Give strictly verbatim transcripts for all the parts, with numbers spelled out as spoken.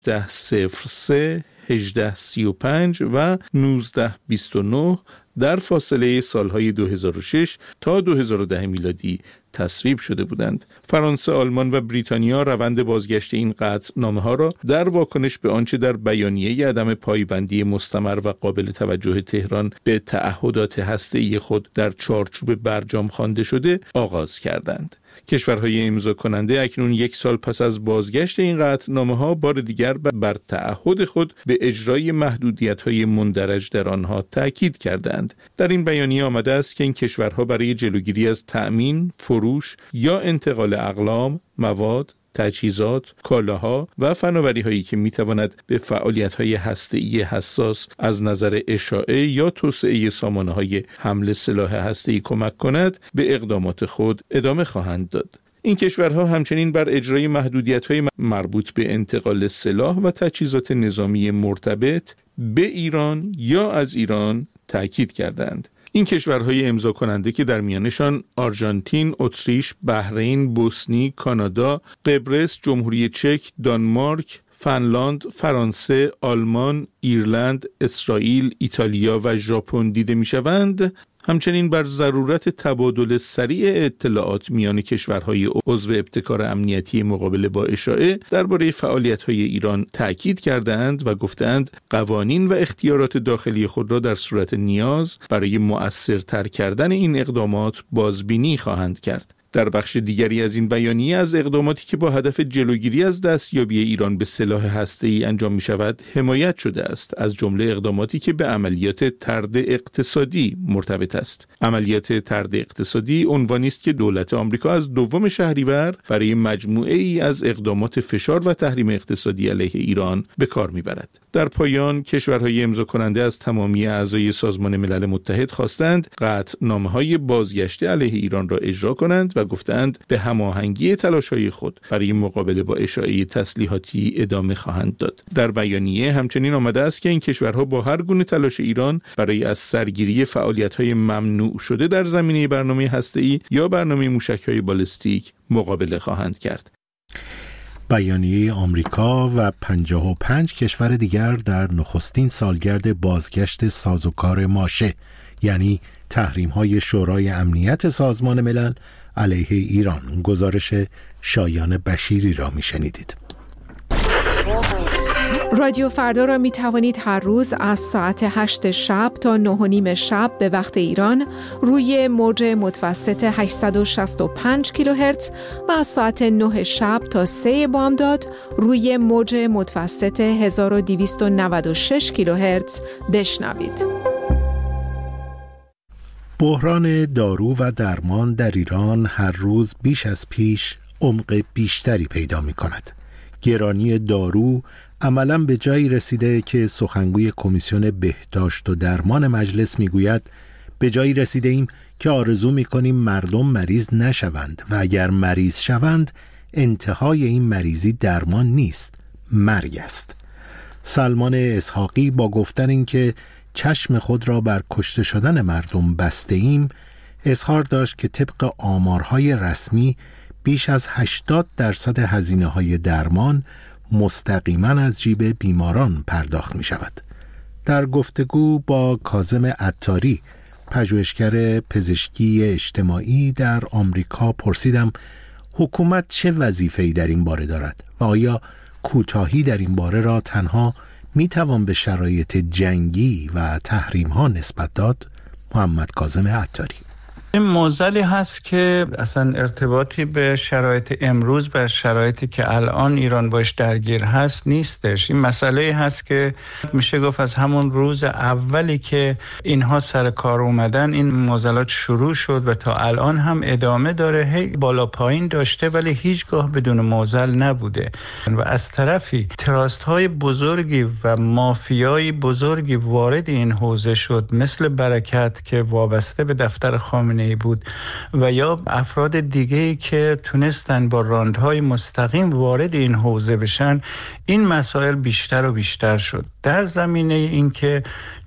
ده صفر سه هجده سی و پنج و نوزده بیست و نه در فاصله سالهای دو هزار و شش تا دو هزار و ده میلادی تصویب شده بودند. فرانسه، آلمان و بریتانیا روند بازگشت این قطعنامه ها را در واکنش به آنچه در بیانیه عدم پایبندی مستمر و قابل توجه تهران به تعهدات هسته‌ای خود در چارچوب برجام خوانده شده آغاز کردند. کشورهای امضا کننده اکنون یک سال پس از بازگشت این قطعنامه ها بار دیگر بر تعهد خود به اجرای محدودیت‌های مندرج در آنها تأکید کردند. در این بیانیه آمده است که این کشورها برای جلوگیری از تأمین، فروش یا انتقال اقلام، مواد، تجهیزات، کالاها و فناوری‌هایی که می‌تواند به فعالیت‌های هسته‌ای حساس از نظر اشاعه یا توسعه سامانه‌های حمل سلاح هسته‌ای کمک کند، به اقدامات خود ادامه خواهند داد. این کشورها همچنین بر اجرای محدودیت‌های مربوط به انتقال سلاح و تجهیزات نظامی مرتبط به ایران یا از ایران تأکید کردند. این کشورهای امضا کننده که در میانشان آرژانتین، اتریش، بحرین، بوسنی، کانادا، قبرس، جمهوری چک، دانمارک، فنلاند، فرانسه، آلمان، ایرلند، اسرائیل، ایتالیا و ژاپن دیده می‌شوند، همچنین بر ضرورت تبادل سریع اطلاعات میان کشورهای عضو ابتکار امنیتی مقابله با اشاعه درباره فعالیت‌های ایران تأکید کردند و گفتند قوانین و اختیارات داخلی خود را در صورت نیاز برای مؤثرتر کردن این اقدامات بازبینی خواهند کرد. در بخش دیگری از این بیانیه از اقداماتی که با هدف جلوگیری از دستیابی ایران به سلاح هسته‌ای انجام می شود حمایت شده است، از جمله اقداماتی که به عملیات طرد اقتصادی مرتبط است. عملیات طرد اقتصادی عنوانی است که دولت آمریکا از دوم شهریور برای مجموعه ای از اقدامات فشار و تحریم اقتصادی علیه ایران به کار می برد. در پایان کشورهای امضا کننده از تمامی اعضای سازمان ملل متحد خواستند قطعنامه‌های بازگشت علیه ایران را اجرا کنند و گفتند به هماهنگی تلاش‌های خود برای مقابله با اشاعه تسلیحاتی ادامه خواهند داد. در بیانیه همچنین آمده است که این کشورها با هر گونه تلاش ایران برای از سرگیری فعالیت‌های ممنوع شده در زمینه برنامه هسته‌ای یا برنامه موشک‌های بالستیک مقابله خواهند کرد. بیانیه آمریکا و پنجاه و پنج کشور دیگر در نخستین سالگرد بازگشت سازوکار ماشه، یعنی تحریم‌های شورای امنیت سازمان ملل علیه ایران. گزارش شایان بشیری را میشنیدید. رادیو فردا را می توانید هر روز از ساعت هشت شب تا نه و نیم شب به وقت ایران روی موج متوسط هشتصد و شصت و پنج کیلوهرتز و از ساعت نه شب تا سه بامداد روی موج متوسط هزار و دویست و نود و شش کیلوهرتز بشنوید. بحران دارو و درمان در ایران هر روز بیش از پیش عمق بیشتری پیدا می کند. گرانی دارو عملاً به جایی رسیده که سخنگوی کمیسیون بهداشت و درمان مجلس می گوید به جایی رسیده ایم که آرزو می کنیم مردم مریض نشوند و اگر مریض شوند انتهای این مریضی درمان نیست، مرگ است. سلمان اسحاقی با گفتن این که چشم خود را بر کشته شدن مردم بسته ایم، اظهار داشت که طبق آمارهای رسمی بیش از هشتاد درصد هزینه‌های درمان مستقیما از جیب بیماران پرداخت می شود. در گفتگو با کاظم عطاری، پژوهشگر پزشکی اجتماعی در آمریکا، پرسیدم حکومت چه وظیفه‌ای در این باره دارد و آیا کوتاهی در این باره را تنها می توان به شرایط جنگی و تحریم ها نسبت داد؟ محمد کاظم عطاری: این معضلی هست که اصلا ارتباطی به شرایط امروز و شرایطی که الان ایران باش درگیر هست نیستش. این مسئله هست که میشه گفت از همون روز اولی که اینها سر کار اومدن این معضلات شروع شد و تا الان هم ادامه داره، هی بالا پایین داشته ولی هیچگاه بدون معضل نبوده. و از طرفی تراست های بزرگی و مافیای بزرگی وارد این حوزه شد، مثل برکت که وابسته به دفتر خامنه بود و یا افراد دیگه‌ای که تونستن با راندهای مستقیم وارد این حوزه بشن. این مسائل بیشتر و بیشتر شد در زمینه اینکه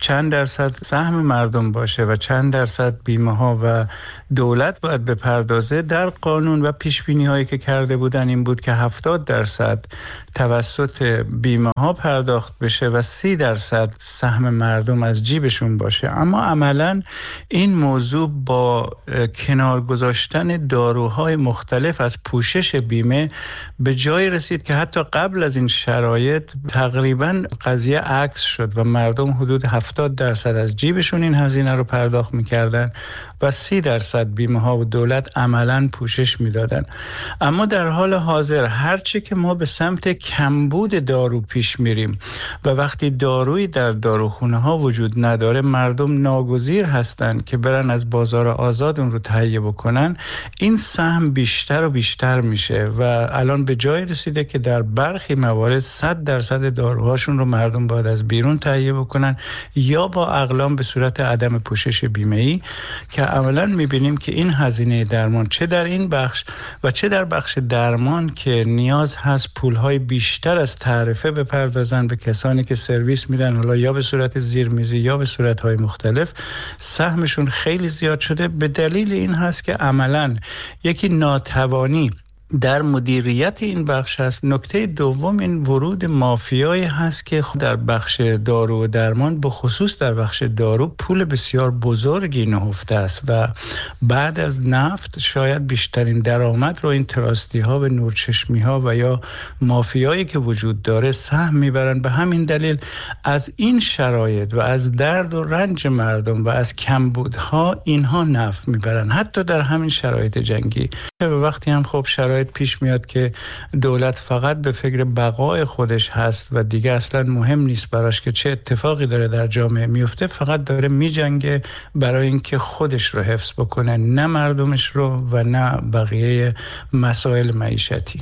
چند درصد سهم مردم باشه و چند درصد بیمه ها و دولت باید بپردازه، در قانون و پیش بینی هایی که کرده بودن این بود که هفتاد درصد توسط بیمه ها پرداخت بشه و سی درصد سهم مردم از جیبشون باشه. اما عملاً این موضوع با کنار گذاشتن داروهای مختلف از پوشش بیمه به جای رسید که حتی قبل از این شرایط تقریباً قضیه عکس شد و مردم حدود هفتاد درصد از جیبشون این هزینه رو پرداخت می‌کردن و سی درصد بیمه ها و دولت عملاً پوشش میدادن. اما در حال حاضر هرچی که ما به سمت کمبود دارو پیش میریم و وقتی دارویی در داروخونه ها وجود نداره، مردم ناگزیر هستند که برن از بازار آزاد اون رو تهیه بکنن، این سهم بیشتر و بیشتر میشه و الان به جای رسیده که در برخی موارد صد درصد داروهاشون رو مردم باید از بیرون تهیه بکنن یا با اقلام به صورت عدم پوشش بیمه‌ای، که عملاً میبینیم که این هزینه درمان چه در این بخش و چه در بخش درمان که نیاز هست پولهای بیشتر از تعرفه بپردازن به کسانی که سرویس میدن، حالا یا به صورت زیرمیزی یا به صورتهای مختلف، سهمشون خیلی زیاد شده. به دلیل این هست که عملاً یکی ناتوانی در مدیریت این بخش هست. نکته دوم این ورود مافیایی هست که در بخش دارو و درمان، به خصوص در بخش دارو، پول بسیار بزرگی نهفته است و بعد از نفت شاید بیشترین درآمد رو این تراستی ها و نورچشمی ها و یا مافیایی که وجود داره سهم میبرن. به همین دلیل از این شرایط و از درد و رنج مردم و از کمبودها اینها نفع میبرن، حتی در همین شرایط جنگی. و وقتی هم خب شرایط پیش میاد که دولت فقط به فکر بقای خودش هست و دیگه اصلا مهم نیست براش که چه اتفاقی داره در جامعه میفته، فقط داره میجنگه برای اینکه خودش رو حفظ بکنه، نه مردمش رو و نه بقیه مسائل معیشتی.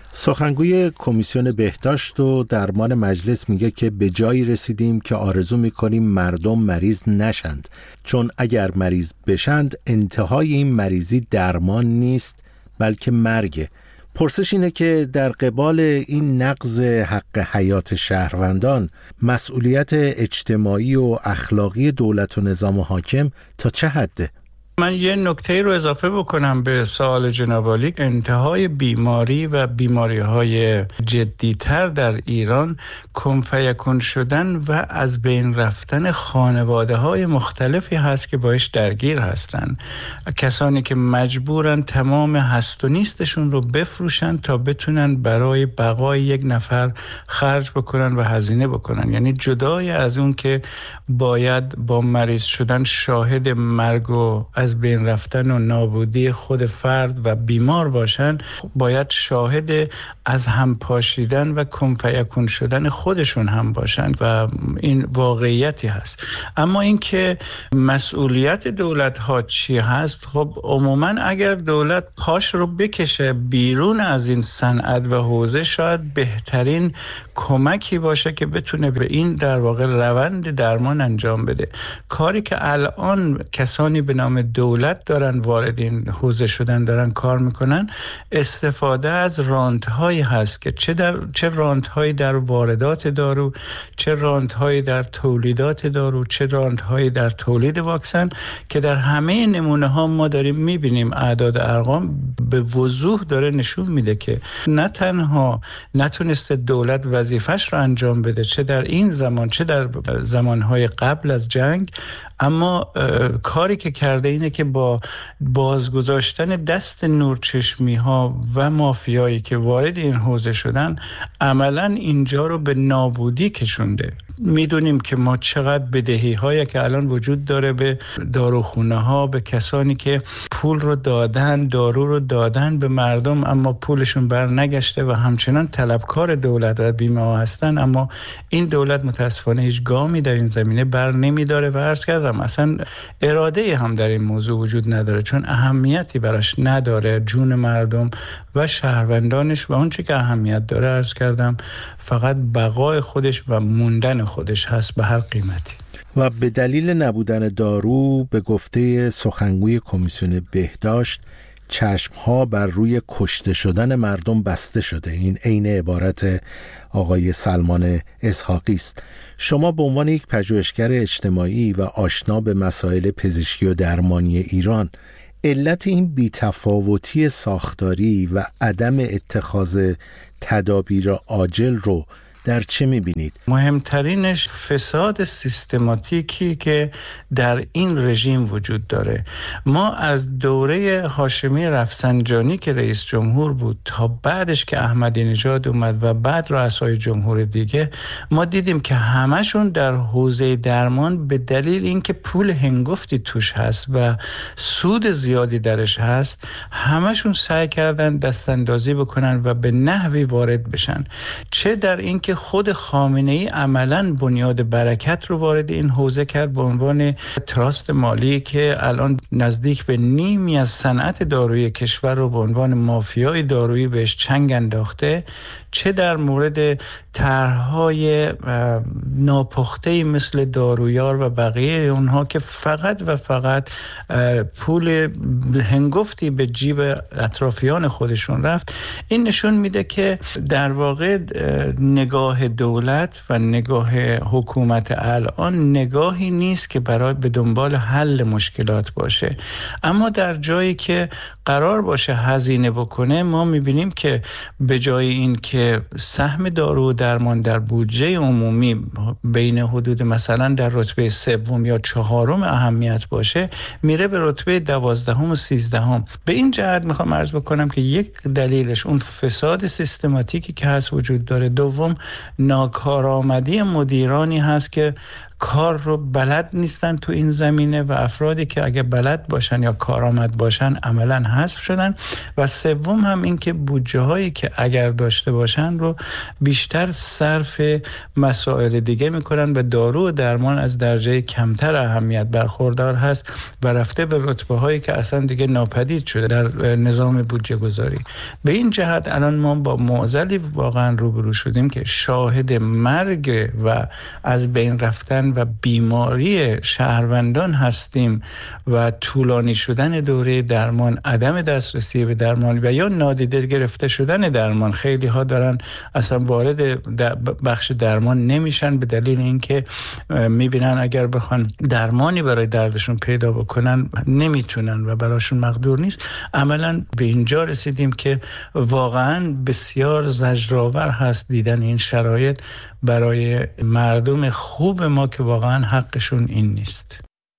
سخنگوی کمیسیون بهداشت و درمان مجلس میگه که به جایی رسیدیم که آرزو میکنیم مردم مریض نشند، چون اگر مریض بشند انتهای این مریضی درمان نیست بلکه مرگه. پرسش اینه که در قبال این نقض حق حیات شهروندان مسئولیت اجتماعی و اخلاقی دولت و نظام حاکم تا چه حده؟ من یه نکته رو اضافه بکنم به سوال جناب عالی. انتهای بیماری و بیماری‌های جدی‌تر در ایران کنفیکون شدن و از بین رفتن خانواده‌های مختلفی هست که باش درگیر هستن. کسانی که مجبورن تمام هست و نیستشون رو بفروشن تا بتونن برای بقای یک نفر خرج بکنن و هزینه بکنن. یعنی جدای از اون که باید با مریض شدن شاهد مرگ و از بین رفتن و نابودی خود فرد و بیمار باشن، باید شاهد از هم پاشیدن و کنفیکون شدن خودشون هم باشن و این واقعیتی هست. اما اینکه مسئولیت دولت ها چی هست، خب عموما اگر دولت پاش رو بکشه بیرون از این صنعت و حوزه، شاید بهترین کمکی باشه که بتونه به این در واقع روند درمان انجام بده. کاری که الان کسانی به نام دولت دارن وارد این حوزه شدن دارن کار میکنن، استفاده از راندهایی هست که چه در چه راندهایی در واردات دارو، چه راندهایی در تولیدات دارو، چه راندهایی در تولید واکسن، که در همه نمونه ها ما داریم میبینیم اعداد ارقام به وضوح داره نشون میده که نه تنها نتونسته دولت وظیفش رو انجام بده، چه در این زمان چه در زمانهای قبل از جنگ، اما کاری که کرده اینه که با بازگذاشتن دست نورچشمی ها و مافیایی که وارد این حوزه شدن، عملاً اینجا رو به نابودی کشونده. میدونیم که ما چقدر بدهی هایی که الان وجود داره به داروخونه ها، به کسانی که پول رو دادن، دارو رو دادن به مردم اما پولشون بر نگشته و همچنان طلبکار دولت و بیمه ها هستن. اما این دولت متاسفانه هیچ گامی در این زمینه بر نمیداره و عرض کردم اصلا اراده هم در این موضوع وجود نداره، چون اهمیتی براش نداره جون مردم و شهروندانش، و اون چی که اهمیت داره عرض کردم فقط بقای خودش و موندن خودش هست به هر قیمتی. و به دلیل نبودن دارو، به گفته سخنگوی کمیسیون بهداشت، چشمها بر روی کشته شدن مردم بسته شده. این عین عبارت آقای سلمان اسحاقی است. شما به عنوان یک پژوهشگر اجتماعی و آشنا به مسائل پزشکی و درمانی ایران، علت این بی‌تفاوتی ساختاری و عدم اتخاذ تدابیر عاجل رو در چه می‌بینید؟ مهمترینش فساد سیستماتیکی که در این رژیم وجود داره. ما از دوره هاشمی رفسنجانی که رئیس جمهور بود تا بعدش که احمدی نژاد اومد و بعد رؤسای جمهور دیگه، ما دیدیم که همشون در حوزه درمان به دلیل اینکه پول هنگفتی توش هست و سود زیادی درش هست، همشون سعی کردن دستاندازی بکنن و به نحوی وارد بشن. چه در اینکه خود خامنه‌ای عملاً بنیاد برکت رو وارد این حوزه کرد به عنوان تراست مالی که الان نزدیک به نیمی از صنعت دارویی کشور رو به عنوان مافیای دارویی بهش چنگ انداخته، چه در مورد طرح‌های ناپخته‌ای مثل دارویار و بقیه اونها که فقط و فقط پول هنگفتی به جیب اطرافیان خودشون رفت. این نشون میده که در واقع نگاه دولت و نگاه حکومت الان نگاهی نیست که برای به دنبال حل مشکلات باشه، اما در جایی که قرار باشه هزینه بکنه، ما میبینیم که به جای این که سهم دارو و درمان در بودجه عمومی بین حدود مثلا در رتبه سوم یا چهارم اهمیت باشه، میره به رتبه دوازدهم و سیزدهم. به این جهت میخوام عرض بکنم که یک دلیلش اون فساد سیستماتیکی که هست وجود داره. دوم، ناکارآمدی مدیرانی هست که کار رو بلد نیستن تو این زمینه و افرادی که اگه بلد باشن یا کارآمد باشن عملاً حذف شدن. و سوم هم این که بودجه هایی که اگر داشته باشن رو بیشتر صرف مسائل دیگه میکنن و دارو و درمان از درجه کمتر اهمیت برخوردار هست و رفته به رتبه هایی که اصلا دیگه ناپدید شده در نظام بودجه گذاری. به این جهت الان ما با معضلی واقعا روبرو شدیم که شاهد مرگ و از بین رفتن و بیماری شهروندان هستیم و طولانی شدن دوره درمان، عدم دسترسی به درمان و یا نادیده گرفته شدن درمان. خیلی ها دارن اصلا وارد بخش درمان نمیشن به دلیل اینکه میبینن اگر بخوان درمانی برای دردشون پیدا بکنن نمیتونن و براشون مقدور نیست. عملا به اینجا رسیدیم که واقعا بسیار زجرآور هست دیدن این شرایط برای مردم خوب ما که واقعا حقشون این نیست.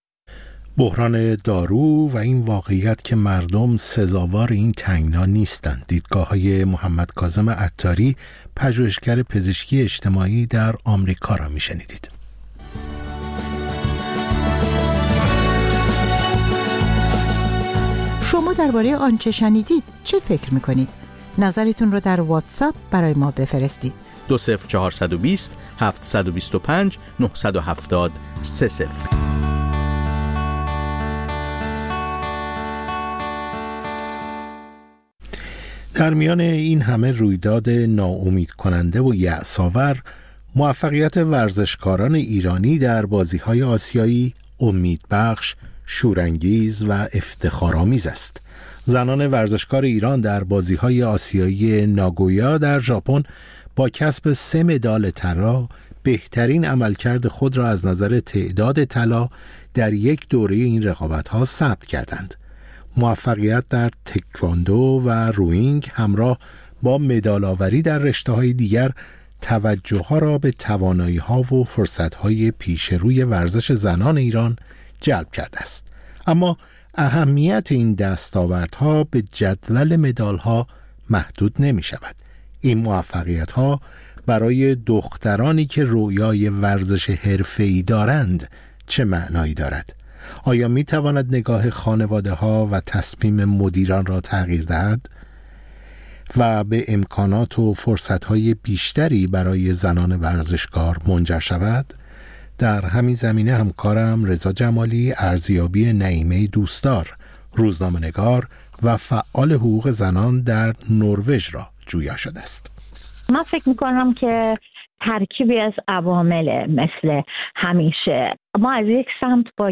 بحران دارو و این واقعیت که مردم سزاوار این تنگنا نیستند. دیدگاه‌های محمد کاظم عطاری، پژوهشگر پزشکی اجتماعی در آمریکا را میشنیدید. شما درباره آنچه شنیدید چه فکر میکنید؟ نظرتون رو در واتساپ برای ما بفرستید. دو صفر چهارصد و بیست هفتصد و بیست و پنج نهصد و هفتاد سه صفر. در میان این همه رویداد ناامید کننده و یأس‌آور، موفقیت ورزشکاران ایرانی در بازی‌های آسیایی امیدبخش، شورانگیز و افتخارآمیز است. زنان ورزشکار ایران در بازی‌های آسیایی ناگویا در ژاپن با کسب سه مدال طلا بهترین عملکرد خود را از نظر تعداد طلا در یک دوره این رقابت‌ها ثبت کردند. موفقیت در تکواندو و روینگ همراه با مدال‌آوری در رشته‌های دیگر توجه‌ها را به توانایی‌ها و فرصت‌های پیش روی ورزش زنان ایران جلب کرده است. اما اهمیت این دستاوردها به جدول مدال‌ها محدود نمی‌شود. این موفقیت‌ها برای دخترانی که رویای ورزش حرفه‌ای دارند چه معنایی دارد؟ آیا می‌تواند نگاه خانواده‌ها و تصمیم مدیران را تغییر دهد و به امکانات و فرصت‌های بیشتری برای زنان ورزشکار منجر شود؟ در همین زمینه همکارم رضا جمالی ارزیابی نعیمه دوستدار، روزنامه‌نگار و فعال حقوق زنان در نروژ را جویا شده است. من فکر می‌کنم که ترکیبی از عوامل مثل همیشه ما از یک سمت با یک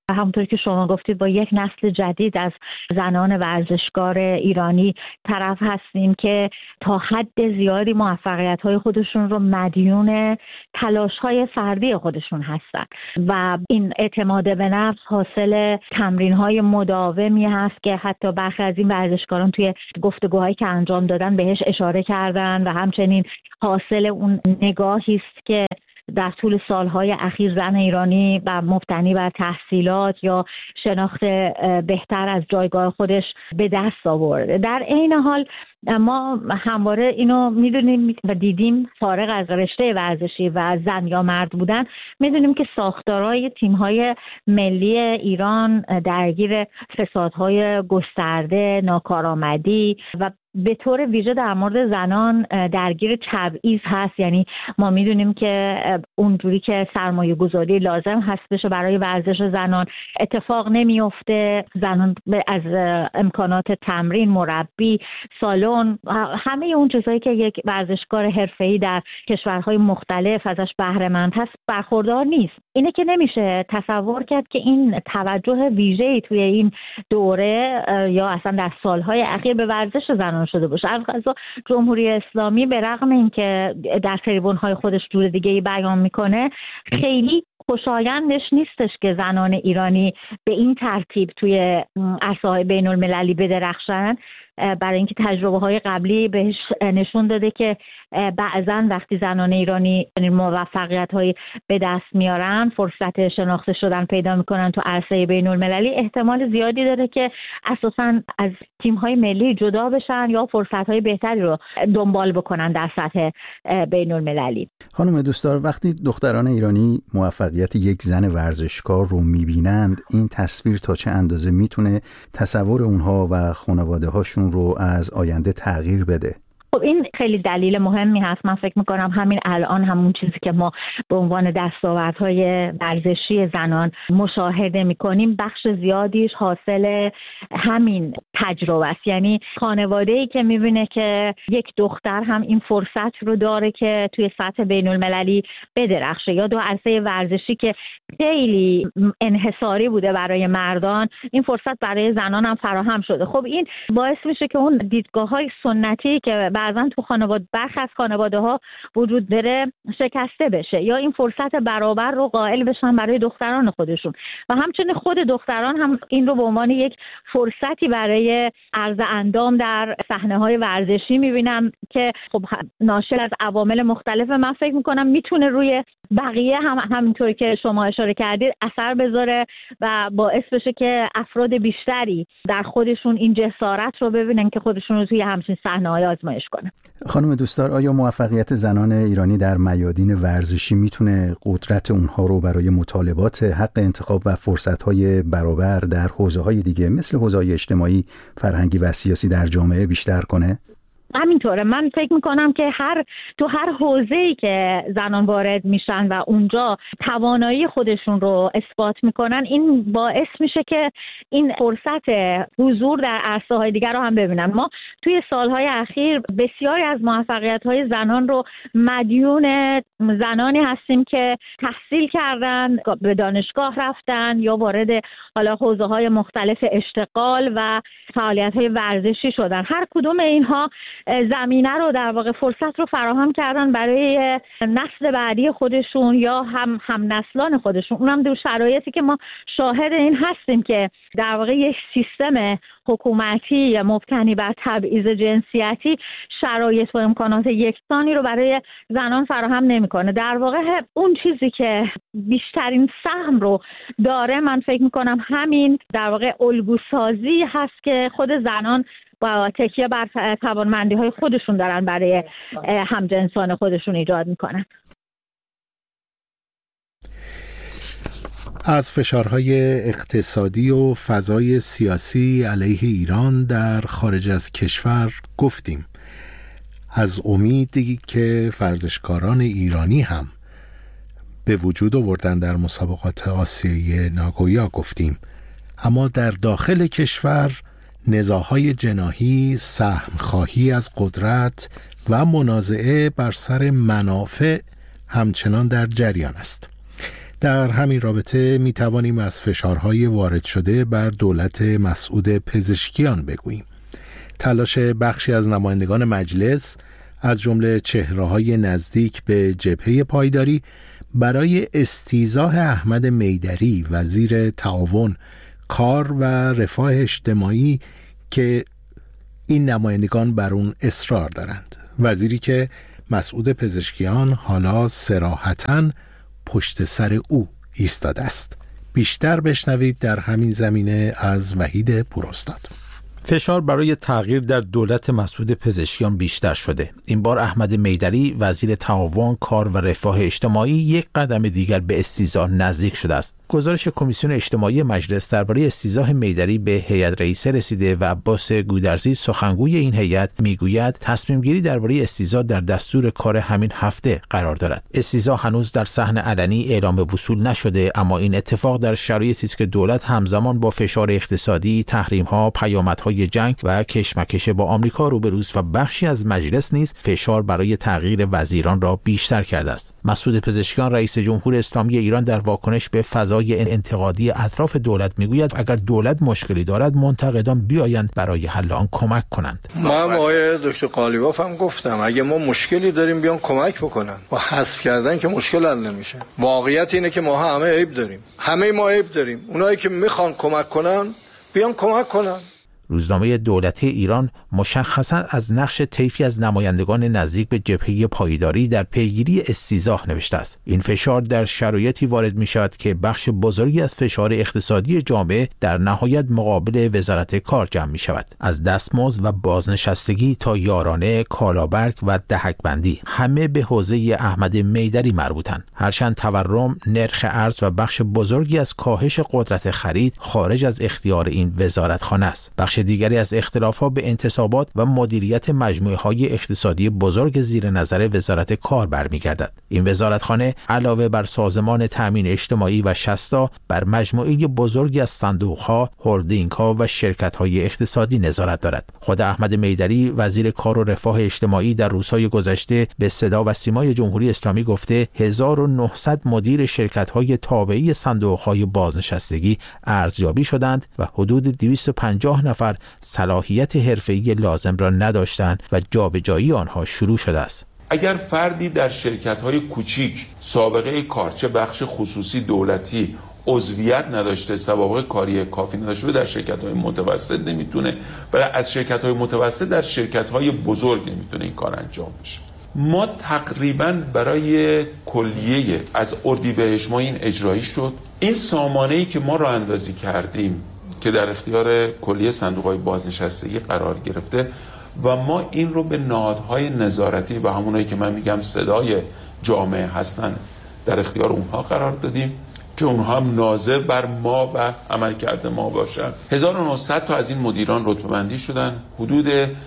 همونطور که شما گفتید با یک نسل جدید از زنان ورزشکار ایرانی طرف هستیم که تا حد زیادی موفقیت‌های خودشون رو مدیون تلاش‌های فردی خودشون هستن و این اعتماد به نفس حاصل تمرین‌های مداومی هست که حتی برخی از این ورزشکاران توی گفتگوهایی که انجام دادن بهش اشاره کردن و همچنین حاصل اون نگاهی است که در طول سالهای اخیر زن ایرانی و مبتنی بر تحصیلات یا شناخت بهتر از جایگاه خودش به دست آورد. در عین حال ما همواره اینو میدونیم و دیدیم، فارغ از رشته ورزشی و زن یا مرد بودن، میدونیم که ساختارهای تیم‌های ملی ایران درگیر فسادهای گسترده، ناکارآمدی و به طور ویژه در مورد زنان درگیر تبعیض هست. یعنی ما میدونیم که اونجوری که سرمایه گذاری لازم هست بشه برای ورزش زنان اتفاق نمیفته. زنان از امکانات تمرین، مربی، سالن، همه اون چیزایی که یک ورزشکار حرفه‌ای در کشورهای مختلف ازش بهره مند هست برخوردار نیست. اینه که نمیشه تصور کرد که این توجه ویژه‌ای توی این دوره یا اصلا در سالهای اخیر به ورزش زنان شده باشه. البته جمهوری اسلامی به رغم اینکه در تریبون‌های خودش جور دیگه‌ای بیان میکنه، خیلی خوشایندش نیستش که زنان ایرانی به این ترتیب توی عرصه‌های بین‌المللی بدرخشن، برای اینکه تجربه‌های قبلی بهش نشون داده که بعضاً وقتی زنان ایرانی موفقیت‌های به دست میارن، فرصت شناخته شدن پیدا میکنن تو عرصه بین‌المللی، احتمال زیادی داره که اساساً از تیم‌های ملی جدا بشن یا فرصت‌های بهتری رو دنبال بکنن در سطح بین‌المللی. خانم دوستدار، وقتی دختران ایرانی موفقیت یک زن ورزشکار رو میبینند، این تصویر تا چه اندازه میتونه تصور اونها و خانواده‌هاشون رو از آینده تغییر بده؟ خب این خیلی دلیل مهمی هست. من فکر میکنم همین الان همون چیزی که ما به عنوان دستاوردهای ورزشی زنان مشاهده میکنیم بخش زیادیش حاصل همین تجربه است. یعنی خانواده‌ای که میبینه که یک دختر هم این فرصت رو داره که توی سطح بین المللی بدرخشه، یا دو عرصه ورزشی که خیلی انحصاری بوده برای مردان، این فرصت برای زنان هم فراهم شده. خب این باعث میشه که اون دیدگاه‌های سنتی که بعضا تو خانواده برخی از خانواده ها وجود داره شکسته بشه، یا این فرصت برابر رو قائل بشن برای دختران خودشون و همچنین خود دختران هم این رو به عنوان یک فرصتی برای عرض اندام در صحنه‌های ورزشی میبینم که خب ناشی از عوامل مختلف، من فکر میکنم میتونه روی بقیه هم همینطور که شما اشاره کردید اثر بذاره و باعث بشه که افراد بیشتری در خودشون این جسارت رو ببینن که خودشون رو توی همچین صحنه‌های آزمایش کنن. خانم دوستدار، آیا موفقیت زنان ایرانی در میادین ورزشی میتونه قدرت اونها رو برای مطالبات حق انتخاب و فرصت‌های برابر در حوزه‌های دیگه مثل حوزه‌های اجتماعی، فرهنگی و سیاسی در جامعه بیشتر کنه؟ همینطوره. من فکر میکنم که هر تو هر حوزه‌ای که زنان وارد میشن و اونجا توانایی خودشون رو اثبات میکنن، این باعث میشه که این فرصت حضور در عرصه‌های دیگر رو هم ببینن. ما توی سالهای اخیر بسیاری از موفقیت‌های زنان رو مدیون زنانی هستیم که تحصیل کردن، به دانشگاه رفتن یا وارد حالا حوزه‌های مختلف اشتغال و فعالیت‌های ورزشی شدن. هر کدوم اینها زمینه رو در واقع فرصت رو فراهم کردن برای نسل بعدی خودشون یا هم هم نسلان خودشون. اونم در شرایطی که ما شاهد این هستیم که در واقع یک سیستم حکومتی مبتنی بر تبعیض جنسیتی شرایط و امکانات یکسانی رو برای زنان فراهم نمیکنه. در واقع اون چیزی که بیشترین سهم رو داره، من فکر میکنم همین در واقع الگوسازی هست که خود زنان با تکیه بر توانمندی‌های خودشون دارن برای همجنسان خودشون ایجاد میکنن. از فشارهای اقتصادی و فضای سیاسی علیه ایران در خارج از کشور گفتیم. از امیدی که ورزشکاران ایرانی هم به وجود آوردن در مسابقات آسیایی ناگویا گفتیم. اما در داخل کشور نزاع‌های جناحی، سهم‌خواهی از قدرت و منازعه بر سر منافع همچنان در جریان است. در همین رابطه می توانیم از فشارهای وارد شده بر دولت مسعود پزشکیان بگوییم. تلاش بخشی از نمایندگان مجلس از جمله چهره‌های نزدیک به جبهه پایداری برای استیضاح احمد میدری وزیر تعاون، کار و رفاه اجتماعی که این نمایندگان بر اون اصرار دارند. وزیری که مسعود پزشکیان حالا صراحتاً پشت سر او ایستاده است. بیشتر بشنوید در همین زمینه از وحید پوراستاد. فشار برای تغییر در دولت مسعود پزشکیان بیشتر شده. این بار احمد میدری وزیر تعاون، کار و رفاه اجتماعی یک قدم دیگر به استیضاح نزدیک شده است. گزارش کمیسیون اجتماعی مجلس درباره استیضاح میدری به هیئت رئیسه رسیده و عباس گودرزی سخنگوی این هیئت میگوید تصمیم گیری درباره استیضاح در دستور کار همین هفته قرار دارد. استیضاح هنوز در صحن علنی اعلام وصول نشده، اما این اتفاق در شرایطی است که دولت همزمان با فشار اقتصادی، تحریم‌ها، پیامدهای جنگ و کشمکش با آمریکا روبروست و بخشی از مجلس نیز فشار برای تغییر وزیران را بیشتر کرده است. مسعود پزشکیان رئیس جمهوری اسلامی ایران در واکنش به فضای انتقادی اطراف دولت میگوید اگر دولت مشکلی دارد منتقدان بیایند برای حل آن کمک کنند. ما هم آقای دکتر قالیباف هم گفتم اگه ما مشکلی داریم بیان کمک بکنن. با حذف کردن که مشکل حل نمیشه. واقعیت اینه که ما همه عیب داریم. همه ما عیب داریم. اونایی که میخوان کمک کنن بیان کمک کنن. روزنامه دولتی ایران مشخصاً از نقش طیفی از نمایندگان نزدیک به جبهه پایداری در پیگیری استیضاح نوشته است. این فشار در شرایطی وارد می شود که بخش بزرگی از فشار اقتصادی جامعه در نهایت مقابل وزارت کار جمع می شود. از دستمزد و بازنشستگی تا یارانه، کالابرگ و دهک‌بندی همه به حوزه احمد میدری مربوطند. هرچند تورم، نرخ ارز و بخش بزرگی از کاهش قدرت خرید خارج از اختیار این وزارتخانه است. بخش دیگری از اختلافات به انتصابات و مدیریت مجموعه‌های اقتصادی بزرگ زیر نظر وزارت کار برمیگردد. این وزارتخانه علاوه بر سازمان تامین اجتماعی و شصتا بر مجموعه بزرگی از صندوق‌ها، هلدینگ‌ها و شرکت‌های اقتصادی نظارت دارد. خود احمد میدری وزیر کار و رفاه اجتماعی در روزهای گذشته به صدا و سیمای جمهوری اسلامی گفته هزار و نهصد مدیر شرکت‌های تابعی صندوق‌های بازنشستگی ارزیابی شدند و حدود دویست و پنجاه نفر صلاحیت حرفه‌ای لازم را نداشتند و جابجایی آنها شروع شده است. اگر فردی در شرکت‌های کوچیک سابقه کار، چه بخش خصوصی دولتی، عضویت نداشته، سوابق کاری کافی نداشته، در شرکت‌های متوسط نمیتونه، برای از شرکت‌های متوسط در شرکت‌های بزرگ نمیتونه این کار انجام بشه. ما تقریباً برای کلیه از اردیبهشت ماه این اجرایی شد. این سامانه‌ای که ما راه اندازی کردیم که در اختیار کلیه صندوق‌های بازنشستگی قرار گرفته و ما این رو به نهادهای نظارتی و همونایی که من میگم صدای جامعه هستن در اختیار اونها قرار دادیم که اونها هم ناظر بر ما و عملکرد ما باشن. هزار و نهصد تا از این مدیران رتبه بندی شدن. حدود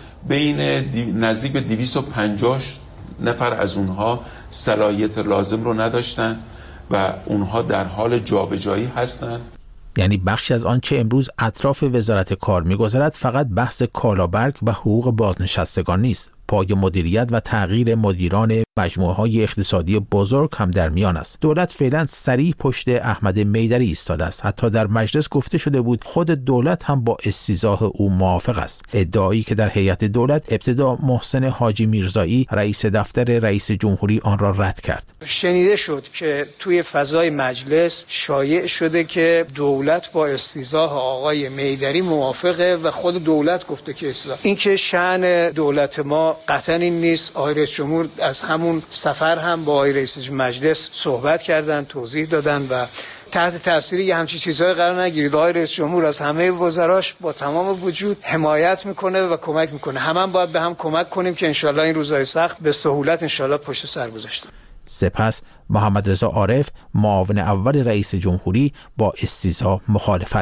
بین دی... نزدیک به دویست و پنجاه نفر از اونها صلاحیت لازم رو نداشتن و اونها در حال جابجایی هستن. یعنی بخشی از آنچه امروز اطراف وزارت کار می‌گذرد فقط بحث کالابرگ و حقوق بازنشستگان نیست. پای مدیریت و تغییر مدیران مجموعه‌های اقتصادی بزرگ هم در میان است. دولت فعلا سریع پشت احمد میدری ایستاده است. حتی در مجلس گفته شده بود خود دولت هم با استیضاح او موافق است. ادعایی که در هیئت دولت ابتدا محسن حاجی میرزایی رئیس دفتر رئیس جمهوری آن را رد کرد. شنیده شد که توی فضای مجلس شایع شده که دولت با استیضاح آقای میدری موافقه و خود دولت گفته که استیضاح. این که شأن دولت ما قطعا این نیست. آقای رئیس جمهور از همون سفر هم با آقای رئیس مجلس صحبت کردن، توضیح دادن و تحت تاثیر یه همچین چیزهای قرار نگیرید. آقای رئیس جمهور از همه وزراش با تمام وجود حمایت میکنه و کمک میکنه. همه هم باید به هم کمک کنیم که انشالله این روزهای سخت به سهولت انشالله پشت سر گذاشته. سپس محمد رضا عارف معاون اول رئیس جمهوری با استیضاح مخالفت کرد.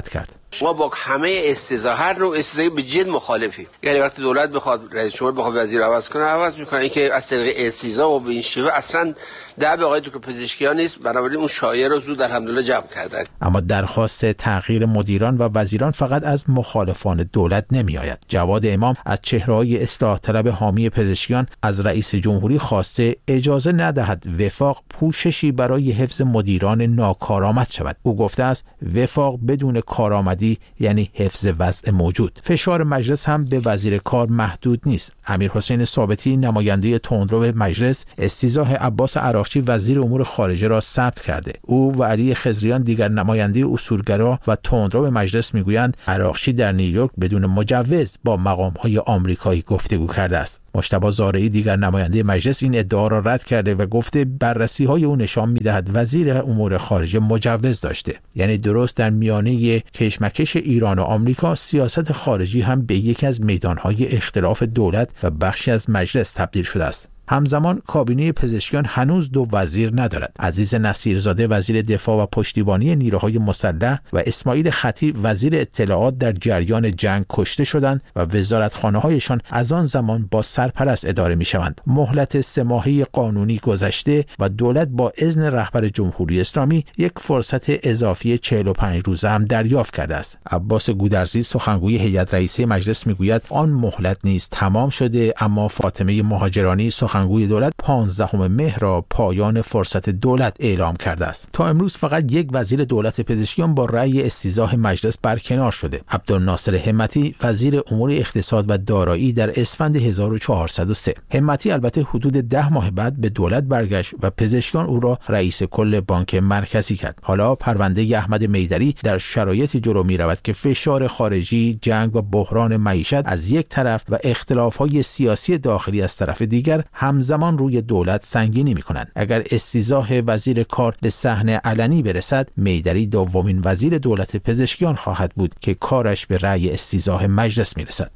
ما با همه استیضاح هر نوع استیضاحی به جد مخالفیم. یعنی وقتی دولت بخواد رئیس جمهور بخواد وزیر عوض کنه عوض میکنه، این که از طریق استیضاح و به این شیوه اصلا دعوی آقای دکتر پزشکیان نیست. بنابراین اون شایعه رو زود الحمدلله جمع کردن. اما درخواست تغییر مدیران و وزیران فقط از مخالفان دولت نمیآید. جواد امام از چهره‌های اصلاح طلب حامی پزشکیان از رئیس جمهوری خواسته اجازه ندهد وفاق پوششی برای حفظ مدیران ناکارآمد شود. او گفته است وفاق بدون کارآمدی یعنی حفظ وضع موجود. فشار مجلس هم به وزیر کار محدود نیست. امیرحسین ثابتی نماینده تندرو مجلس استیضاح عباس عراقچی وزیر امور خارجه را ثبت کرده. او و علی خضریان دیگر نماینده اصولگرا و تندرو مجلس میگویند عراقچی در نیویورک بدون مجوز با مقام‌های آمریکایی گفتگو کرده است. مجتبی زارعی دیگر نماینده مجلس این ادعا را رد کرده و گفته بررسی‌های او نشان می‌دهد وزیر امور خارجه مجوز داشته. یعنی درست در میانه کشمکش ایران و آمریکا سیاست خارجی هم به یکی از میدان‌های اختلاف دولت و بخشی از مجلس تبدیل شده است. همزمان کابینه پزشکیان هنوز دو وزیر ندارد. عزیز نصیرزاده وزیر دفاع و پشتیبانی نیروهای مسلح و اسماعیل خطیب وزیر اطلاعات در جریان جنگ کشته شدند و وزارتخانه‌هایشان از آن زمان با سرپرست اداره می‌شوند. مهلت سه ماهه قانونی گذشته و دولت با اذن رهبر جمهوری اسلامی یک فرصت اضافی چهل و پنج روزه هم دریافت کرده است. عباس گودرزی سخنگوی هیئت رئیسه مجلس میگوید آن مهلت نیز تمام شده، اما فاطمه مهاجرانی سخنگوی دولت پانزدهم مهر را پایان فرصت دولت اعلام کرده است. تا امروز فقط یک وزیر دولت پزشکیان با رأی استیضاح مجلس برکنار شده. عبدالناصر همتی وزیر امور اقتصاد و دارایی در اسفند هزار و چهارصد و سه. همتی البته حدود ده ماه بعد به دولت برگشت و پزشکیان او را رئیس کل بانک مرکزی کرد. حالا پرونده احمد میدری در شرایطی جلو می رود که فشار خارجی، جنگ و بحران معیشت از یک طرف و اختلاف‌های سیاسی داخلی از طرف دیگر همزمان روی دولت سنگینی می‌کنند. اگر استیضاح وزیر کار به صحنه علنی برسد، میدری دومین وزیر دولت پزشکیان خواهد بود که کارش به رأی استیضاح مجلس می‌رسد.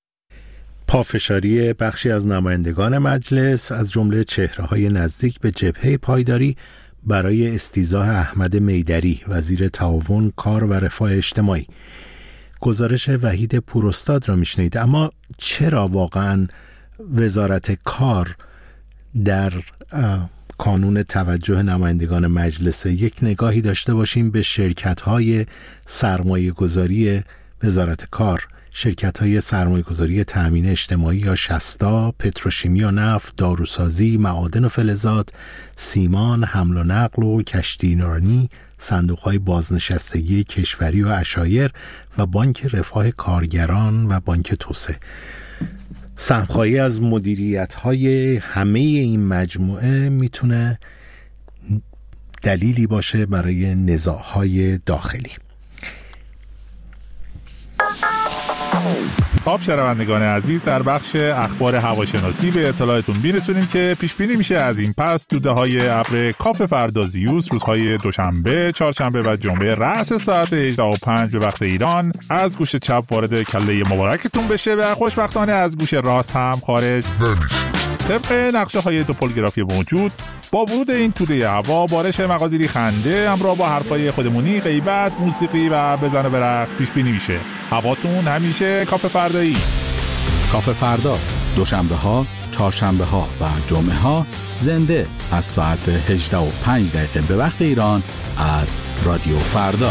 پافشاری بخشی از نمایندگان مجلس از جمله چهره‌های نزدیک به جبهه پایداری برای استیضاح احمد میدری وزیر تعاون، کار و رفاه اجتماعی. گزارش وحید پوراستاد را میشنید. اما چرا واقعاً وزارت کار در کانون توجه نمایندگان مجلس؟ یک نگاهی داشته باشیم به شرکت‌های سرمایه‌گذاری وزارت کار، شرکت‌های سرمایه‌گذاری تأمین اجتماعی یا شستا، پتروشیمی و نفت، داروسازی، معادن و فلزات، سیمان، حمل و نقل و کشتیرانی، صندوق‌های بازنشستگی کشوری و عشایر و بانک رفاه کارگران و بانک توسعه. سهم‌خواهی از مدیریت‌های همه این مجموعه میتونه دلیلی باشه برای نزاع‌های داخلی. خب شنوندگان عزیز، در بخش اخبار هواشناسی به اطلاعتون میرسونیم که پیش بینی میشه از این پس دوده‌های ابر کاف فردازیوس روزهای دوشنبه، چهارشنبه و جمعه رأس ساعت هجده و پنج به وقت ایران از گوش چپ وارد کله مبارکتون بشه و خوشبختانه از گوش راست هم خارج نمیشه. طبق نقشه های دوپولگرافی موجود، با ورود این توده هوا بارش مقادیری خنده همراه با حرفای خودمونی، غیبت، موسیقی و بزن و برقص پیش بینی میشه. هواتون همیشه کاف فردایی. کاف فردا دوشنبه ها، چهارشنبه ها و جمعه ها زنده از ساعت هجده و پنج دقیقه به وقت ایران از رادیو فردا.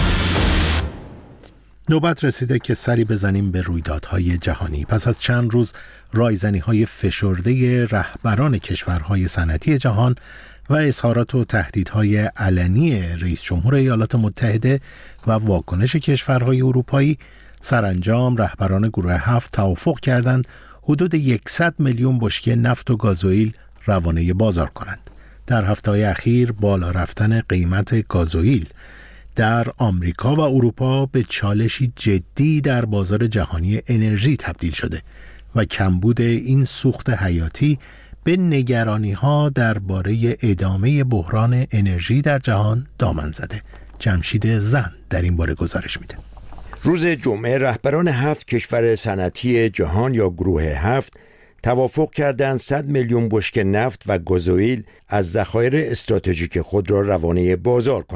نوبت رسیده که سری بزنیم به رویدادهای جهانی. پس از چند روز رایزنی‌های فشرده رهبران کشورهای صنعتی جهان و اظهارات و تهدیدهای علنی رئیس جمهور ایالات متحده و واکنش کشورهای اروپایی، سرانجام رهبران گروه هفت توافق کردند حدود صد میلیون بشکه نفت و گازوئیل روانه بازار کنند. در هفته‌های اخیر بالا رفتن قیمت گازوئیل در آمریکا و اروپا به چالشی جدی در بازار جهانی انرژی تبدیل شده و کمبود این سوخت حیاتی به نگرانی‌ها درباره ادامه بحران انرژی در جهان دامن زده. جمشید زن در این باره گزارش میده. روز جمعه رهبران هفت کشور صنعتی جهان یا گروه هفت توافق کردند صد میلیون بشکه نفت و گازوئیل از ذخایر استراتژیک خود را روانه بازار کنند.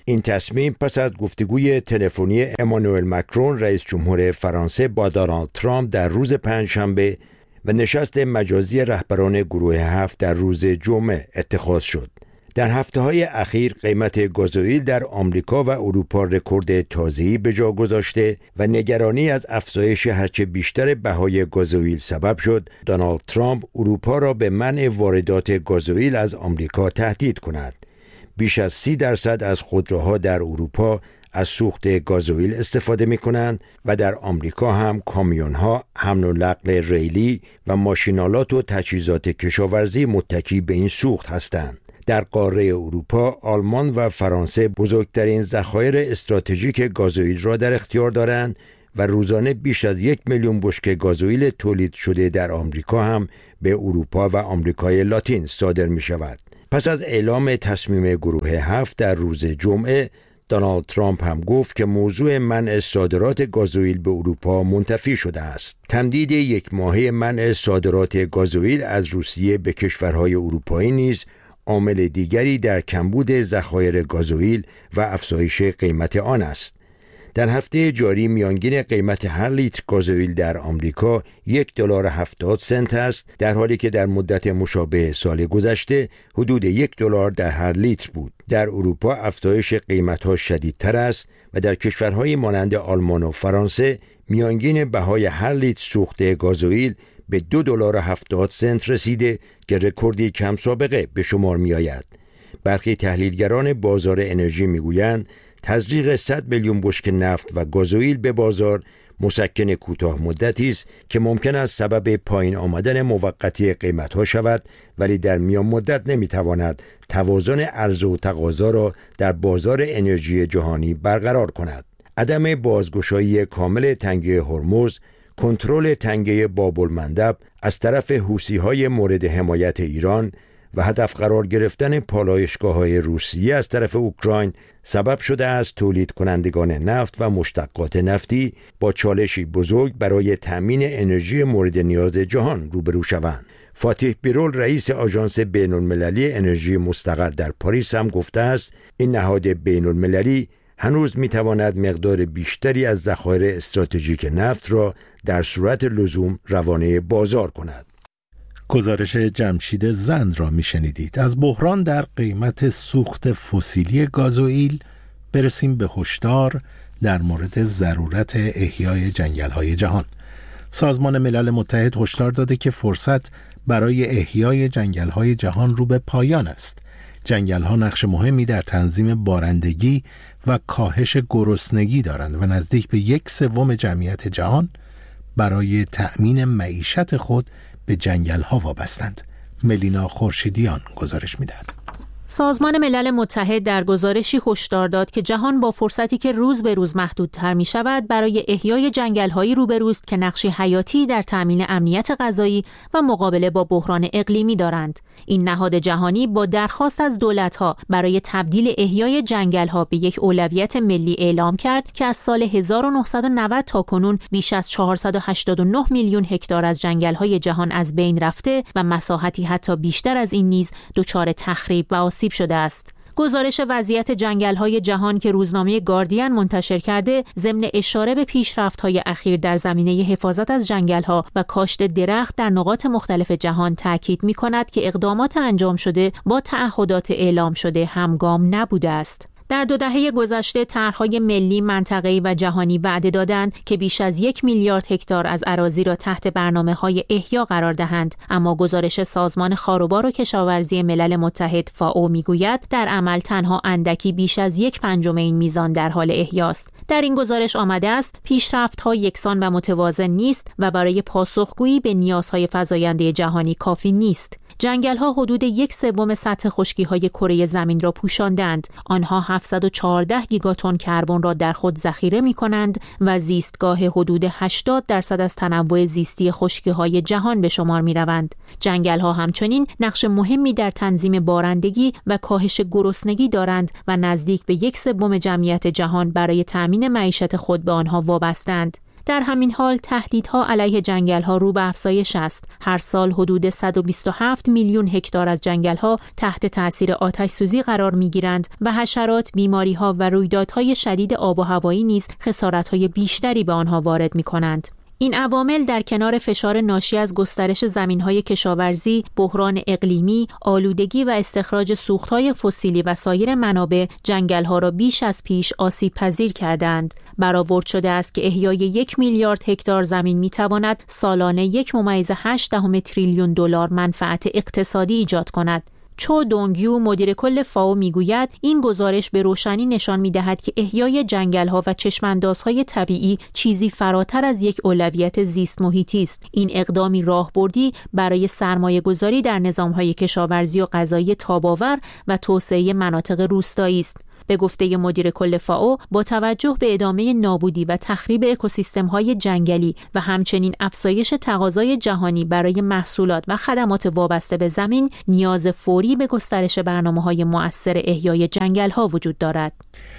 این تصمیم پس از گفتگوی تلفنی امانوئل مکرون رئیس جمهور فرانسه با دونالد ترامپ در روز پنجشنبه و نشست مجازی رهبران گروه هفت در روز جمعه اتخاذ شد. در هفته‌های اخیر قیمت گازوئیل در آمریکا و اروپا رکورد تازه‌ای به جا گذاشته و نگرانی از افزایش هرچه بیشتر بهای گازوئیل سبب شد دونالد ترامپ اروپا را به منع واردات گازوئیل از آمریکا تهدید کند. بیش از سی درصد از خودروها در اروپا از سوخت گازوئیل استفاده می کنند و در آمریکا هم کامیون‌ها، حمل و نقل ریلی و ماشینالات و تجهیزات کشاورزی متکی به این سوخت هستند. در قاره اروپا، آلمان و فرانسه بزرگترین ذخایر استراتژیک گازوئیل را در اختیار دارند و روزانه بیش از یک میلیون بشکه گازوئیل تولید شده در آمریکا هم به اروپا و آمریکای لاتین صادر می شود. پس از اعلام تصمیم گروه هفت در روز جمعه، دونالد ترامپ هم گفت که موضوع منع صادرات گازوئیل به اروپا منتفی شده است. تمدید یک ماهه منع صادرات گازوئیل از روسیه به کشورهای اروپایی نیز عامل دیگری در کمبود ذخایر گازوئیل و افزایش قیمت آن است. در هفته جاری میانگین قیمت هر لیتر گازوئیل در آمریکا یک دلار هفتاد سنت است، در حالی که در مدت مشابه سال گذشته حدود یک دلار در هر لیتر بود. در اروپا افزایش قیمت‌ها شدیدتر است و در کشورهای مانند آلمان و فرانسه میانگین بهای هر لیتر سوخت گازوئیل به دو دلار هفتاد سنت رسیده که رکوردی کم سابقه به شمار می آید. برخی تحلیلگران بازار انرژی می گویند تزریق صد میلیون بشکه نفت و گازوئیل به بازار مسکن کوتاه مدتی است که ممکن است سبب پایین آمدن موقتی قیمت‌ها شود، ولی در میان مدت نمی‌تواند توازن عرضه و تقاضا را در بازار انرژی جهانی برقرار کند. عدم بازگشایی کامل تنگه هرمز، کنترل تنگه باب المندب از طرف حوثی‌های مورد حمایت ایران و هدف قرار گرفتن پالایشگاه‌های روسیه از طرف اوکراین سبب شده است تولید کنندگان نفت و مشتقات نفتی با چالشی بزرگ برای تأمین انرژی مورد نیاز جهان روبرو شوند. فاتح بیرول رئیس آژانس بین‌المللی انرژی مستقر در پاریس هم گفته است این نهاد بین‌المللی هنوز می‌تواند مقدار بیشتری از ذخایر استراتژیک نفت را در صورت لزوم روانه بازار کند. گزارش جمشید زند را میشنیدید. از بحران در قیمت سوخت فسیلی گازوئیل برسیم به هشدار در مورد ضرورت احیای جنگل‌های جهان. سازمان ملل متحد هشدار داده که فرصت برای احیای جنگل‌های جهان رو به پایان است. جنگل‌ها نقش مهمی در تنظیم بارندگی و کاهش گرسنگی دارند و نزدیک به یک سوم جمعیت جهان برای تأمین معیشت خود به جنگل‌ها وابستند. ملینا خورشیدیان گزارش می‌دهد. سازمان ملل متحد در گزارشی هشدار داد که جهان با فرصتی که روز به روز محدودتر می شود برای احیای جنگل‌هایی روبروست که نقشی حیاتی در تأمین امنیت غذایی و مقابله با بحران اقلیمی دارند. این نهاد جهانی با درخواست از دولت‌ها برای تبدیل احیای جنگل‌ها به یک اولویت ملی اعلام کرد که از سال هزار و نهصد و نود تا کنون بیش از چهارصد و هشتاد و نه میلیون هکتار از جنگل‌های جهان از بین رفته و مساحتی حتی بیشتر از این نیز دچار تخریب و آسیب شده است. گزارش وضعیت جنگل‌های جهان که روزنامه گاردین منتشر کرده، ضمن اشاره به پیشرفت‌های اخیر در زمینه حفاظت از جنگل‌ها و کاشت درخت در نقاط مختلف جهان تاکید می‌کند که اقدامات انجام شده با تعهدات اعلام شده همگام نبوده است. در دو دهه گذشته طرح‌های ملی، منطقه‌ای و جهانی وعده دادند که بیش از یک میلیارد هکتار از اراضی را تحت برنامه‌های احیا قرار دهند، اما گزارش سازمان خاروبار و کشاورزی ملل متحد فائو میگوید در عمل تنها اندکی بیش از یک پنجم این میزان در حال احیاست. در این گزارش آمده است پیشرفت‌ها یکسان و متوازن نیست و برای پاسخگویی به نیازهای فزاینده جهانی کافی نیست. جنگل‌ها حدود یک سوم سطح خشکی‌های کره زمین را پوشاندند. آنها هفتصد و چهارده گیگاتن کربن را در خود ذخیره می‌کنند و زیستگاه حدود هشتاد درصد از تنوع زیستی خشکی‌های جهان به شمار می‌روند. جنگل‌ها همچنین نقش مهمی در تنظیم بارندگی و کاهش گرسنگی دارند و نزدیک به یک سوم جمعیت جهان برای تأمین معیشت خود به آنها وابستند. در همین حال تهدیدها علیه جنگل‌ها رو به افزایش است. هر سال حدود صد و بیست و هفت میلیون هکتار از جنگل‌ها تحت تأثیر آتش‌سوزی قرار می‌گیرند و حشرات، بیماری‌ها و رویدادهای شدید آب و هوایی نیز خسارت‌های بیشتری به آنها وارد می‌کنند. این عوامل در کنار فشار ناشی از گسترش زمین‌های کشاورزی، بحران اقلیمی، آلودگی و استخراج سوخت‌های فسیلی و سایر منابع جنگل‌ها را بیش از پیش آسیب پذیر کردند. برآورد شده است که احیای یک میلیارد هکتار زمین می‌تواند سالانه یک ممیز هشت دهم تریلیون دلار منفعت اقتصادی ایجاد کند. چو دونگیو مدیر کل فاو میگوید این گزارش به روشنی نشان میدهد که احیای جنگل‌ها و چشماندازهای طبیعی چیزی فراتر از یک اولویت زیست محیطی است. این اقدامی راهبردی برای سرمایه‌گذاری در نظام‌های کشاورزی و غذایی تاب‌آور و توسعه مناطق روستایی است. به گفته مدیر کل فاو، با توجه به ادامه نابودی و تخریب اکوسیستم‌های جنگلی و همچنین افزایش تقاضای جهانی برای محصولات و خدمات وابسته به زمین، نیاز فوری به گسترش برنامه‌های مؤثر احیای جنگل‌ها وجود دارد.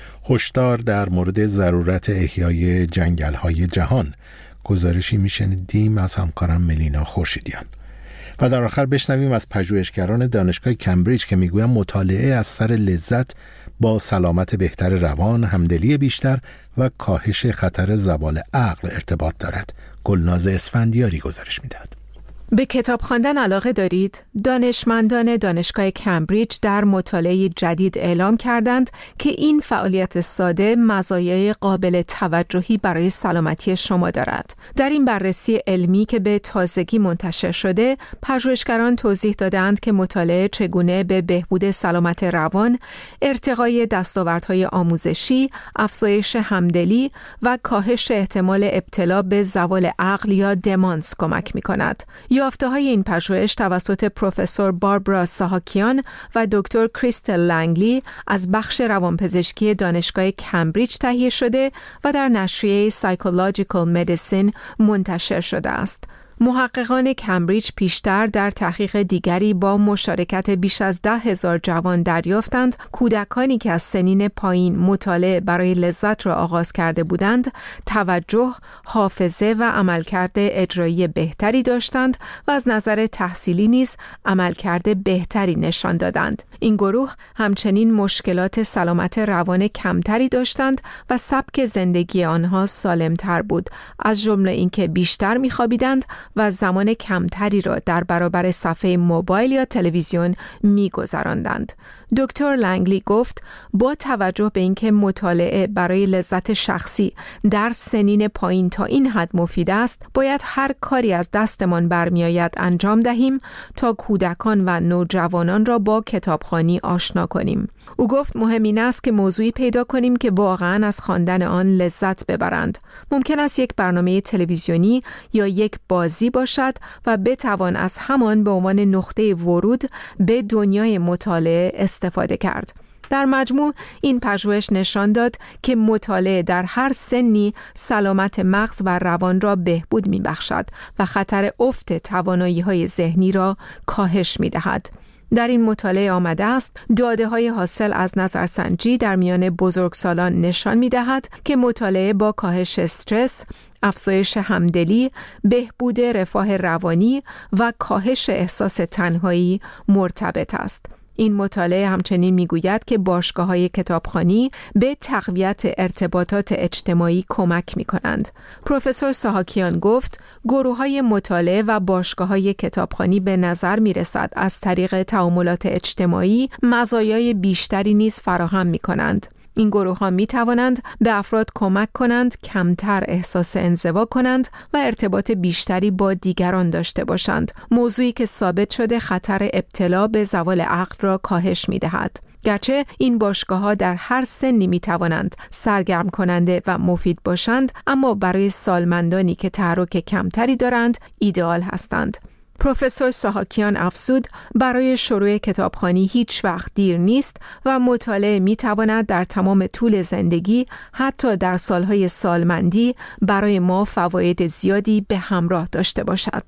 هشدار در مورد ضرورت احیای جنگل‌های جهان، گزارشی میشنیدیم از همکارم ملینا خورشیدیان. و در آخر بشنویم از پژوهشگران دانشگاه کمبریج که میگویند مطالعه از سر لذت با سلامت بهتر روان، همدلی بیشتر و کاهش خطر زوال عقل ارتباط دارد. گلناز اسفندیاری گزارش میدهد. به کتاب خواندن علاقه دارید؟ دانشمندان دانشگاه کمبریج در مطالعه جدید اعلام کردند که این فعالیت ساده مزایای قابل توجهی برای سلامتی شما دارد. در این بررسی علمی که به تازگی منتشر شده، پژوهشگران توضیح دادند که مطالعه چگونه به بهبود سلامت روان، ارتقای دستاوردهای آموزشی، افزایش همدلی و کاهش احتمال ابتلا به زوال عقل یا دمانس کمک می‌کند. یافته‌های این پژوهش توسط پروفسور باربارا ساهاکیان و دکتر کریستل لنگلی از بخش روانپزشکی دانشگاه کمبریج تهیه شده و در نشریه سایکولوژیکال مدیسین منتشر شده است. محققان کمبریج پیشتر در تحقیق دیگری با مشارکت بیش از ده هزار جوان دریافتند کودکانی که از سنین پایین مطالعه برای لذت را آغاز کرده بودند توجه، حافظه و عملکرد اجرایی بهتری داشتند و از نظر تحصیلی نیز عملکرد بهتری نشان دادند. این گروه همچنین مشکلات سلامت روان کمتری داشتند و سبک زندگی آنها سالمتر بود، از جمله اینکه بیشتر می‌خوابیدند و زمان کمتری را در برابر صفحه موبایل یا تلویزیون می‌گذراندند. دکتر لنگلی گفت با توجه به اینکه مطالعه برای لذت شخصی در سنین پایین تا این حد مفید است، باید هر کاری از دستمان برمیآید انجام دهیم تا کودکان و نوجوانان را با کتابخوانی آشنا کنیم. او گفت مهم این است که موضوعی پیدا کنیم که واقعاً از خواندن آن لذت ببرند. ممکن است یک برنامه تلویزیونی یا یک بازی باشد و بتوان از همان به عنوان نقطه ورود به دنیای مطالعه استفاده کرد. در مجموع این پژوهش نشان داد که مطالعه در هر سنی سلامت مغز و روان را بهبود می‌بخشد و خطر افت توانایی‌های ذهنی را کاهش می‌دهد. در این مطالعه آمده است داده‌های حاصل از نظرسنجی در میان بزرگسالان نشان می‌دهد که مطالعه با کاهش استرس، افزایش همدلی، بهبود رفاه روانی و کاهش احساس تنهایی مرتبط است. این مطالعه همچنین میگوید که باشگاه‌های کتابخوانی به تقویت ارتباطات اجتماعی کمک می‌کنند. پروفسور ساهاکیان گفت گروه‌های مطالعه و باشگاه‌های کتابخوانی به نظر می‌رسد از طریق تعاملات اجتماعی مزایای بیشتری نیز فراهم می‌کنند. این گروه ها می توانند به افراد کمک کنند کمتر احساس انزوا کنند و ارتباط بیشتری با دیگران داشته باشند، موضوعی که ثابت شده خطر ابتلا به زوال عقل را کاهش می دهد. گرچه این باشگاه‌ها در هر سنی می توانند سرگرم کننده و مفید باشند، اما برای سالمندانی که تحرک کمتری دارند ایدئال هستند. پروفسور ساهاکیان افزود برای شروع کتابخوانی هیچ وقت دیر نیست و مطالعه می تواند در تمام طول زندگی حتی در سالهای سالمندی برای ما فواید زیادی به همراه داشته باشد.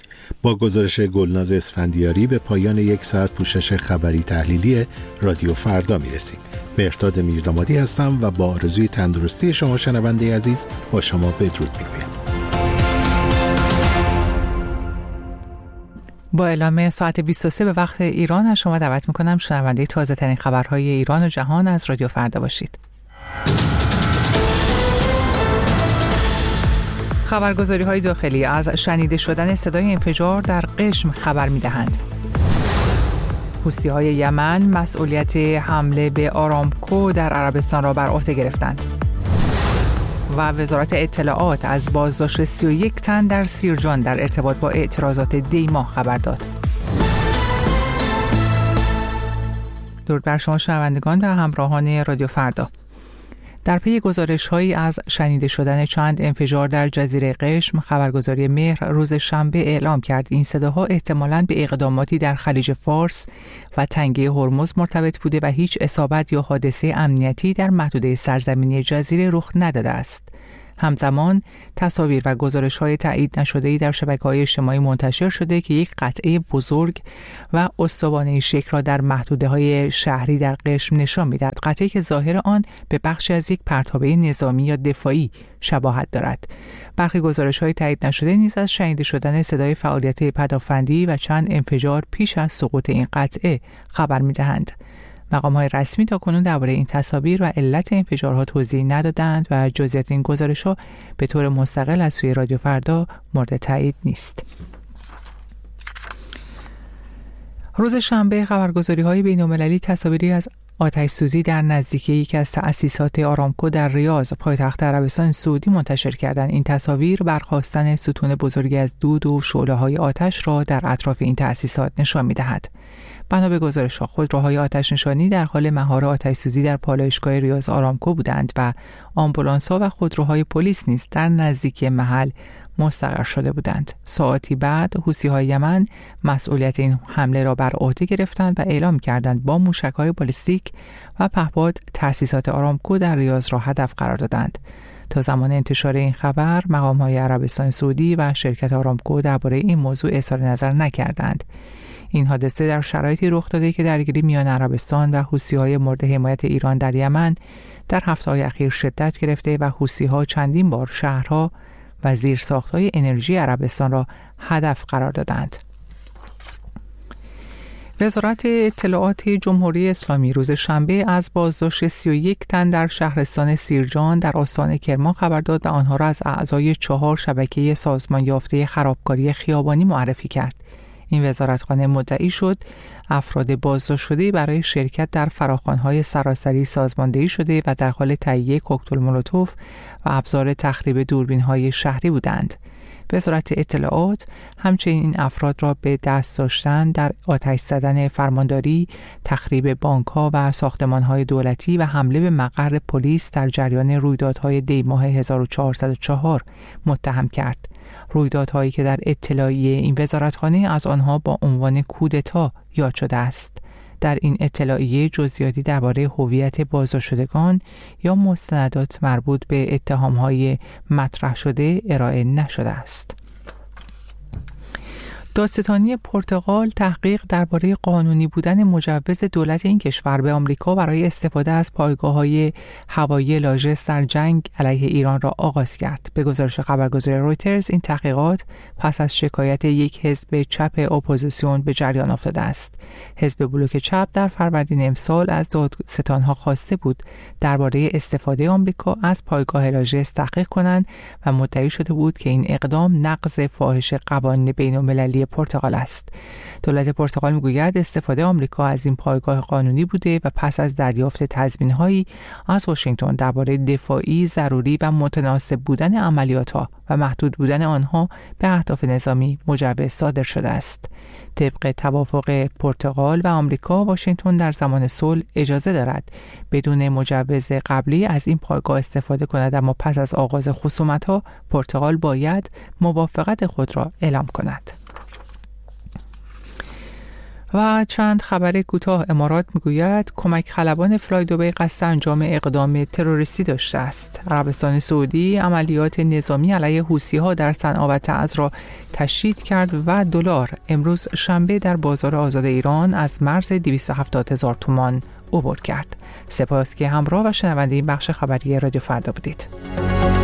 با گزارش گلناز اسفندیاری به پایان یک ساعت پوشش خبری تحلیلی رادیو فردا می رسیم. مهرداد میردامادی هستم و با آرزوی تندرستی شما شنونده عزیز با شما بدرود میگویم. با اعلام ساعت بیست و سه به وقت ایران از شما دعوت میکنم شنونده تازه ترین خبرهای ایران و جهان از رادیو فردا باشید. خبرگزاری های داخلی از شنیده شدن صدای انفجار در قشم خبر میدهند. حوثی های یمن مسئولیت حمله به آرامکو در عربستان را بر عهده گرفتند. و وزارت اطلاعات از بازداشت سی و یک تن در سیرجان در ارتباط با اعتراضات دیما خبر داد. درود بر شما شنوندگان و همراهان رادیو فردا. در پی گزارش‌هایی از شنیده شدن چند انفجار در جزیره قشم، خبرگزاری مهر روز شنبه اعلام کرد این صداها احتمالاً به اقداماتی در خلیج فارس و تنگه هرمز مرتبط بوده و هیچ اصابت یا حادثه امنیتی در محدوده سرزمینی جزیره رخ نداده است. همزمان تصاویر و گزارش‌های تایید نشده‌ای در شبکه‌های اجتماعی منتشر شده که یک قطعه بزرگ و استوانه‌ای شکل را در محدوده‌های شهری در قشم نشان می‌دهد. قطعه‌ای که ظاهر آن به بخشی از یک پرتابه نظامی یا دفاعی شباهت دارد. برخی گزارش‌های تایید نشده نیز از شنیده شدن صدای فعالیت پدافندی و چند انفجار پیش از سقوط این قطعه خبر می‌دهند. مقام‌های رسمی تاکنون درباره این تصاویر و علت انفجارها توضیح ندادند و جزئیات این گزارش‌ها به طور مستقل از سوی رادیو فردا مورد تایید نیست. روز شنبه خبرگزاری‌های بین‌المللی تصاویری از آتش‌سوزی در نزدیکی یکی از تأسیسات آرامکو در ریاض پایتخت عربستان سعودی منتشر کردند. این تصاویر برخاستن ستون بزرگی از دود و شعله‌های آتش را در اطراف این تأسیسات نشان می‌دهد. بنا به گزارش‌ها خودروهای آتش نشانی در حال مهار آتش‌سوزی در پالایشگاه ریاض آرامکو بودند و آمبولانس‌ها و خودروهای پلیس نیز در نزدیکی محل مستقر شده بودند. ساعتی بعد حوثی‌های یمن مسئولیت این حمله را بر عهده گرفتند و اعلام کردند با موشک‌های بالستیک و پهپاد تأسیسات آرامکو در ریاض را هدف قرار دادند. تا زمان انتشار این خبر مقام‌های عربستان سعودی و شرکت آرامکو درباره این موضوع اظهار نظر نکردند. این حادثه در شرایطی رخ داده که درگیری میان عربستان و حوثی‌های مورد حمایت ایران در یمن در هفته‌های اخیر شدت گرفته و حوثی‌ها چندین بار شهرها و زیرساخت‌های انرژی عربستان را هدف قرار دادند. وزارت اطلاعات جمهوری اسلامی روز شنبه از بازداشت سی و یک تن در شهرستان سیرجان در استان کرمان خبر داد و آنها را از اعضای چهار شبکه سازمان یافته خرابکاری خیابانی معرفی کرد. این وزارتخانه مدعی شد افراد بازداشت شده برای شرکت در فراخوان‌های سراسری سازماندهی شده و در حال تهیه کوکتل مولوتوف و ابزار تخریب دوربین‌های شهری بودند. وزارت اطلاعات همچنین این افراد را به دست داشتن در آتش زدن فرمانداری، تخریب بانک‌ها و ساختمان‌های دولتی و حمله به مقر پلیس در جریان رویدادهای دی ماه هزار و چهارصد و چهار متهم کرد. رویدادهایی که در اطلاعیه این وزارتخانه از آنها با عنوان کودتا یاد شده است. در این اطلاعیه جزئیاتی درباره هویت بازداشتشدگان یا مستندات مربوط به اتهام‌های مطرح شده ارائه نشده است. دادستانی پرتغال تحقیق درباره قانونی بودن مجوز دولت این کشور به آمریکا برای استفاده از پایگاه‌های هوایی لاژس در جنگ علیه ایران را آغاز کرد. به گزارش خبرگزاری رویترز این تحقیقات پس از شکایت یک حزب چپ اپوزیسیون به جریان افتاده است. حزب بلوک چپ در فروردین امسال از دادستان‌ها خواسته بود درباره استفاده آمریکا از پایگاه لاژس تحقیق کنند و مدعی شده بود که این اقدام نقض فاحش قوانین بین‌المللی پرتغال است. دولت پرتغال میگوید استفاده آمریکا از این پایگاه قانونی بوده و پس از دریافت تضمین‌هایی از واشنگتن درباره دفاعی ضروری و متناسب بودن عملیات‌ها و محدود بودن آنها به اهداف نظامی مجوز صادر شده است. طبق توافق پرتغال و آمریکا، واشنگتن در زمان صلح اجازه دارد بدون مجوز قبلی از این پایگاه استفاده کند، اما پس از آغاز خصومت‌ها پرتغال باید موافقت خود را اعلام کند. و چند خبر کوتاه. امارات میگوید کمک خلبان فلای دبی قصد انجام اقدام تروریستی داشته است. عربستان سعودی عملیات نظامی علیه حوثی‌ها در صنعا و تعز را تشدید کرد و دلار امروز شنبه در بازار آزاد ایران از مرز دویست و هفتاد هزار تومان عبور کرد. سپاس که همراه و شنونده این بخش خبری رادیو فردا بودید.